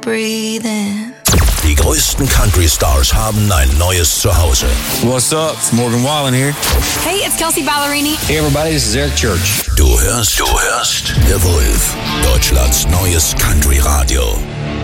breathing. Die größten Country-Stars haben ein neues Zuhause. What's up? It's Morgan Wallen here. Hey, it's Kelsey Ballerini. Hey everybody, this is Eric Church. Du hörst The Wolf, Deutschlands neues Country-Radio.